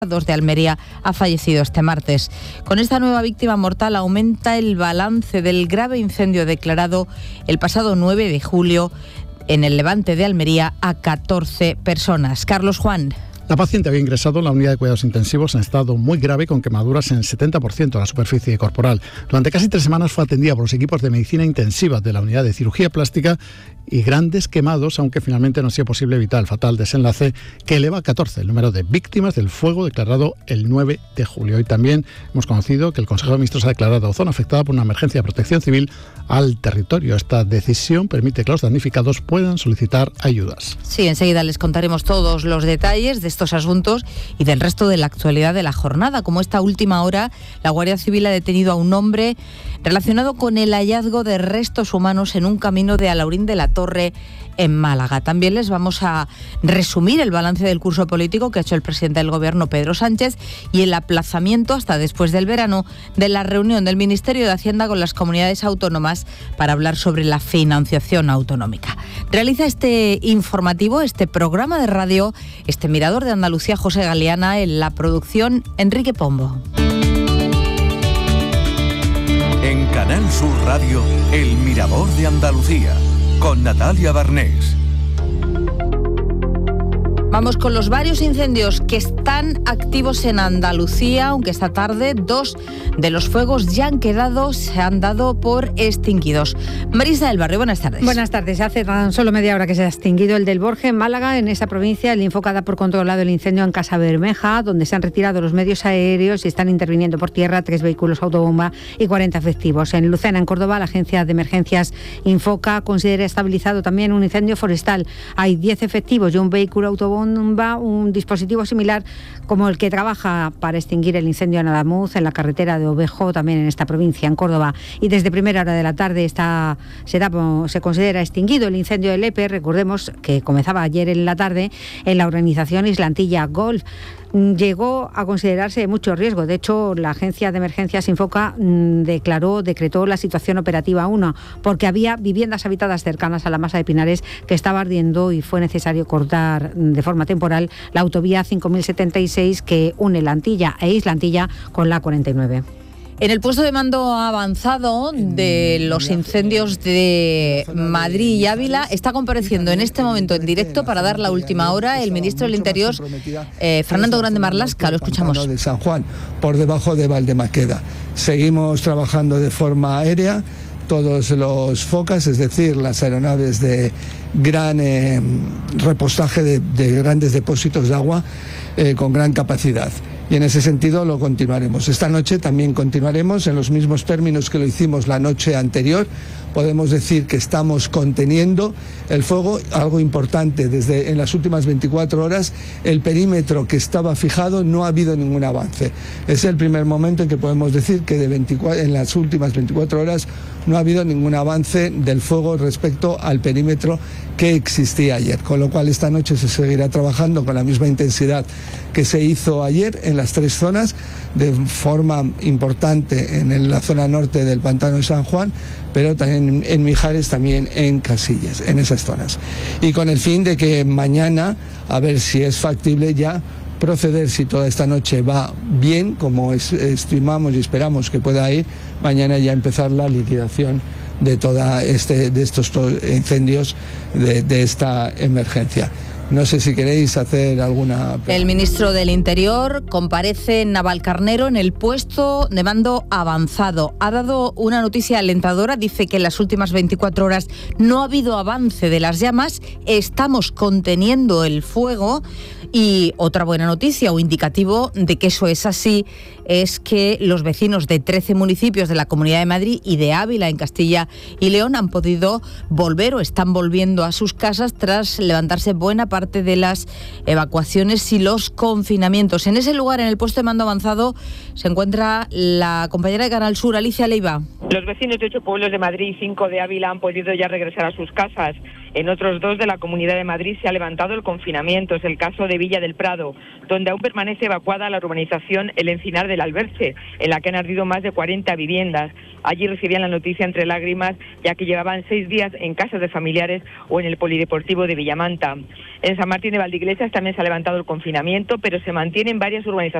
de Almería ha fallecido este martes. Con esta nueva víctima mortal aumenta el balance del grave incendio declarado el pasado 9 de julio en el Levante de Almería a 14 personas. Carlos Juan. La paciente había ingresado en la unidad de cuidados intensivos en estado muy grave con quemaduras en el 70% de la superficie corporal. Durante casi 3 semanas fue atendida por los equipos de medicina intensiva de la unidad de cirugía plástica y grandes quemados, aunque finalmente no ha sido posible evitar el fatal desenlace que eleva a 14 el número de víctimas del fuego declarado el 9 de julio. Y también hemos conocido que el Consejo de Ministros ha declarado zona afectada por una emergencia de protección civil al territorio. Esta decisión permite que los damnificados puedan solicitar ayudas. Sí, enseguida les contaremos todos los detalles de estos asuntos y del resto de la actualidad de la jornada. Como esta última hora, la Guardia Civil ha detenido a un hombre relacionado con el hallazgo de restos humanos en un camino de Alaurín de la Torre en Málaga. También les vamos a resumir el balance del curso político que ha hecho el presidente del Gobierno, Pedro Sánchez, y el aplazamiento hasta después del verano de la reunión del Ministerio de Hacienda con las comunidades autónomas para hablar sobre la financiación autonómica. Realiza este informativo, este programa de radio, este Mirador de Andalucía, José Galeana, en la producción Enrique Pombo. En Canal Sur Radio, el Mirador de Andalucía, con Natalia Barnés. Vamos con los varios incendios que están activos en Andalucía, aunque esta tarde 2 de los fuegos se han dado por extinguidos. Marisa del Barrio, buenas tardes. Buenas tardes. Hace tan solo media hora que se ha extinguido el del Borje en Málaga. En esa provincia, el Infoca da por controlado el incendio en Casa Bermeja, donde se han retirado los medios aéreos y están interviniendo por tierra 3 vehículos autobomba y 40 efectivos. En Lucena, en Córdoba, la agencia de emergencias Infoca considera estabilizado también un incendio forestal. Hay 10 efectivos y un vehículo autobomba, un dispositivo similar como el que trabaja para extinguir el incendio en Adamuz, en la carretera de Ovejo, también en esta provincia, en Córdoba. Y desde primera hora de la tarde se considera extinguido el incendio del EPE. Recordemos que comenzaba ayer en la tarde en la organización Islantilla Golf. Llegó a considerarse de mucho riesgo. De hecho, la agencia de emergencias Infoca decretó la situación operativa 1, porque había viviendas habitadas cercanas a la masa de Pinares que estaba ardiendo y fue necesario cortar de forma temporal la autovía 5076 que une la Antilla e Islantilla con la 49. En el puesto de mando avanzado de los incendios de Madrid y Ávila está compareciendo en este momento en directo para dar la última hora el ministro del Interior, Fernando Grande Marlaska. Lo escuchamos. De San Juan, por debajo de Valdemaqueda. Seguimos trabajando de forma aérea. Todos los FOCAS, es decir, las aeronaves de gran repostaje de grandes depósitos de agua con gran capacidad. Y en ese sentido lo continuaremos. Esta noche también continuaremos en los mismos términos que lo hicimos la noche anterior. Podemos decir que estamos conteniendo el fuego. Algo importante, en las últimas 24 horas, el perímetro que estaba fijado no ha habido ningún avance. Es el primer momento en que podemos decir que en las últimas 24 horas no ha habido ningún avance del fuego respecto al perímetro que existía ayer. Con lo cual esta noche se seguirá trabajando con la misma intensidad que se hizo ayer en las 3 zonas, de forma importante en la zona norte del Pantano de San Juan, pero también en Mijares, también en Casillas, en esas zonas. Y con el fin de que mañana, a ver si es factible ya proceder, si toda esta noche va bien, como estimamos y esperamos que pueda ir, mañana ya empezar la liquidación de de estos incendios de esta emergencia. No sé si queréis hacer alguna... El ministro del Interior comparece en Navalcarnero en el puesto de mando avanzado. Ha dado una noticia alentadora, dice que en las últimas 24 horas no ha habido avance de las llamas, estamos conteniendo el fuego. Y otra buena noticia o indicativo de que eso es así es que los vecinos de 13 municipios de la Comunidad de Madrid y de Ávila, en Castilla y León, han podido volver o están volviendo a sus casas tras levantarse buena parte de las evacuaciones y los confinamientos. En ese lugar, en el puesto de mando avanzado, se encuentra la compañera de Canal Sur, Alicia Leiva. Los vecinos de 8 pueblos de Madrid y 5 de Ávila han podido ya regresar a sus casas En otros 2 de la Comunidad de Madrid se ha levantado el confinamiento. Es el caso de Villa del Prado, donde aún permanece evacuada la urbanización El Encinar del Alberche, en la que han ardido más de 40 viviendas. Allí recibían la noticia entre lágrimas, ya que llevaban 6 días en casas de familiares o en el polideportivo de Villamanta. En San Martín de Valdeiglesias también se ha levantado el confinamiento, pero se mantienen varias urbanizaciones